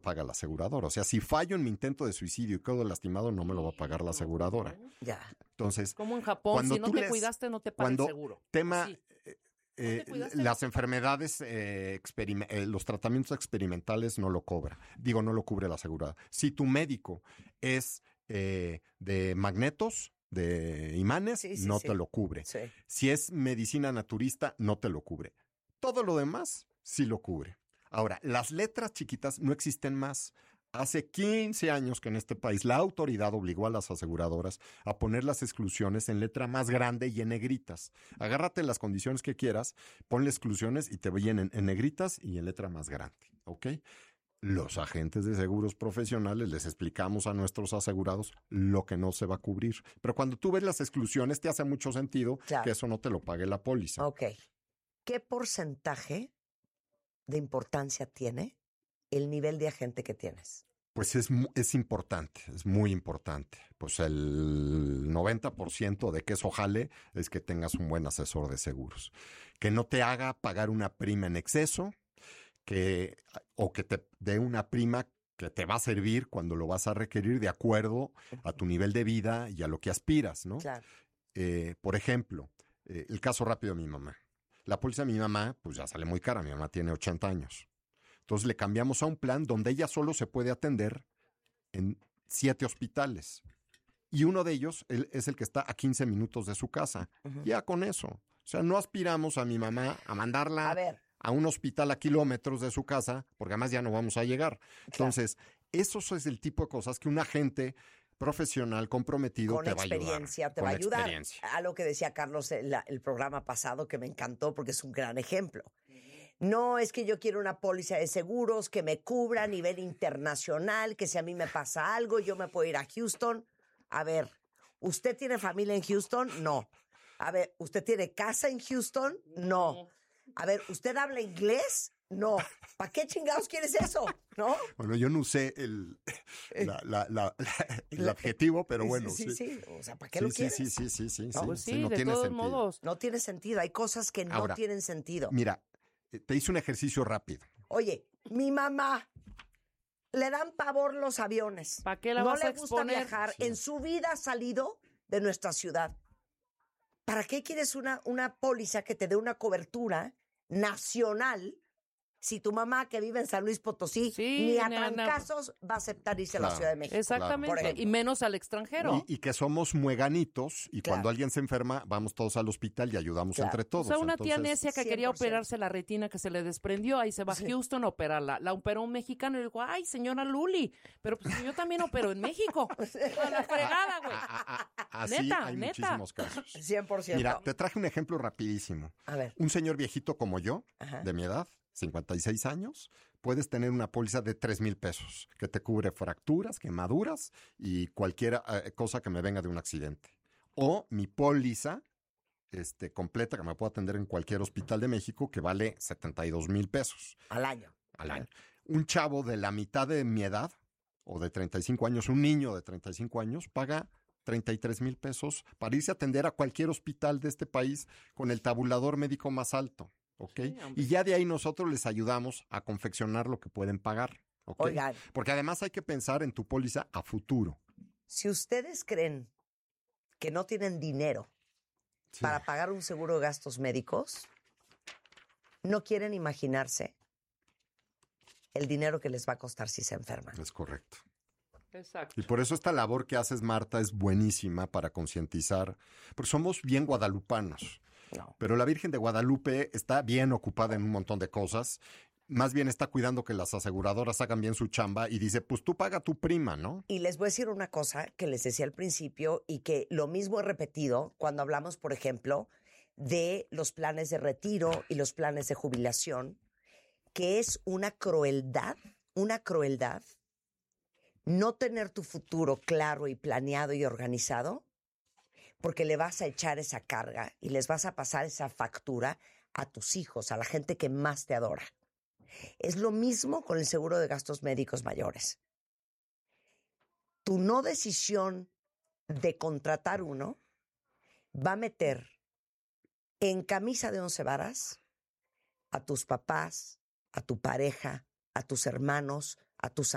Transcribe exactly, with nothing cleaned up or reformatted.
paga la aseguradora. O sea, si fallo en mi intento de suicidio y quedo lastimado, no me lo va a pagar la aseguradora. Ya. Entonces, como en Japón, si no te les, cuidaste, no te paga el seguro. Tema, sí. eh, ¿No te las enfermedades, eh, eh, los tratamientos experimentales no lo cobra. Digo, no lo cubre la aseguradora. Si tu médico es eh, de magnetos, de imanes, sí, sí, no sí. te lo cubre. Sí. Si es medicina naturista, no te lo cubre. Todo lo demás sí lo cubre. Ahora, las letras chiquitas no existen más. Hace quince años que en este país la autoridad obligó a las aseguradoras a poner las exclusiones en letra más grande y en negritas. Agárrate las condiciones que quieras, ponle exclusiones y te vienen en negritas y en letra más grande, ¿ok? Los agentes de seguros profesionales les explicamos a nuestros asegurados lo que no se va a cubrir. Pero cuando tú ves las exclusiones te hace mucho sentido claro. que eso no te lo pague la póliza. Ok. ¿Qué porcentaje de importancia tiene el nivel de agente que tienes? Pues es, es importante, es muy importante. Pues el noventa por ciento de que eso jale es que tengas un buen asesor de seguros. Que no te haga pagar una prima en exceso, que, o que te dé una prima que te va a servir cuando lo vas a requerir de acuerdo a tu nivel de vida y a lo que aspiras, ¿no? Claro. Eh, por ejemplo, eh, el caso rápido de mi mamá. La póliza de mi mamá, pues ya sale muy cara. Mi mamá tiene ochenta años. Entonces le cambiamos a un plan donde ella solo se puede atender en siete hospitales. Y uno de ellos es el que está a quince minutos de su casa. Uh-huh. Ya con eso. O sea, no aspiramos a mi mamá a mandarla a, ver. a un hospital a kilómetros de su casa, porque además ya no vamos a llegar. Claro. Entonces, eso es el tipo de cosas que un agente profesional comprometido con te va a ayudar. experiencia te va a ayudar. A lo que decía Carlos el, el programa pasado, que me encantó porque es un gran ejemplo. No es que yo quiero una póliza de seguros que me cubra a nivel internacional, que si a mí me pasa algo, yo me puedo ir a Houston. A ver, ¿usted tiene familia en Houston? No. A ver, ¿usted tiene casa en Houston? No. A ver, ¿usted habla inglés? No. ¿Para qué chingados quieres eso? ¿No? Bueno, yo no usé el, la, la, la, la, el adjetivo, pero bueno. Sí, sí, sí. sí. O sea, ¿para qué sí, lo quieres? Sí, sí, sí, sí. No, sí, pues sí, sí no de tiene todos sentido. modos. No tiene sentido. Hay cosas que no Ahora, tienen sentido. Mira, te hice un ejercicio rápido. Oye, mi mamá le dan pavor los aviones. ¿Para qué la no vas le a gusta exponer? viajar. Sí. En su vida ha salido de nuestra ciudad. ¿Para qué quieres una, una póliza que te dé una cobertura nacional si tu mamá que vive en San Luis Potosí sí, ni a trancazos va a aceptar irse claro, a la Ciudad de México? Exactamente, claro. Y menos al extranjero. Y, y que somos mueganitos y claro. cuando alguien se enferma vamos todos al hospital y ayudamos claro. entre todos. O sea, una Entonces, tía necia que cien por ciento. Quería operarse la retina que se le desprendió, ahí se va a sí. Houston a operarla. La operó un mexicano y le dijo, ay, señora Luli, pero pues yo también opero en México. A la fregada, güey. A, a, así neta, hay neta. muchísimos casos. cien por ciento. Mira, te traje un ejemplo rapidísimo. A ver. Un señor viejito como yo, Ajá. de mi edad, cincuenta y seis años, puedes tener una póliza de tres mil pesos que te cubre fracturas, quemaduras y cualquier eh, cosa que me venga de un accidente. O mi póliza este, completa que me puedo atender en cualquier hospital de México que vale setenta y dos mil pesos. Al año. Al año. Un chavo de la mitad de mi edad o de treinta y cinco años, un niño de treinta y cinco años, paga treinta y tres mil pesos para irse a atender a cualquier hospital de este país con el tabulador médico más alto. ¿Ok? Sí, y ya de ahí nosotros les ayudamos a confeccionar lo que pueden pagar. ¿Okay? Oigan. Porque además hay que pensar en tu póliza a futuro. Si ustedes creen que no tienen dinero sí. para pagar un seguro de gastos médicos, no quieren imaginarse el dinero que les va a costar si se enferman. Es correcto. Exacto. Y por eso esta labor que haces, Marta, es buenísima para concientizar, porque somos bien guadalupanos. No. Pero la Virgen de Guadalupe está bien ocupada en un montón de cosas. Más bien está cuidando que las aseguradoras hagan bien su chamba y dice, pues tú paga tu prima, ¿no? Y les voy a decir una cosa que les decía al principio y que lo mismo he repetido cuando hablamos, por ejemplo, de los planes de retiro y los planes de jubilación, que es una crueldad, una crueldad no tener tu futuro claro y planeado y organizado, porque le vas a echar esa carga y les vas a pasar esa factura a tus hijos, a la gente que más te adora. Es lo mismo con el seguro de gastos médicos mayores. Tu no decisión de contratar uno va a meter en camisa de once varas a tus papás, a tu pareja, a tus hermanos, a tus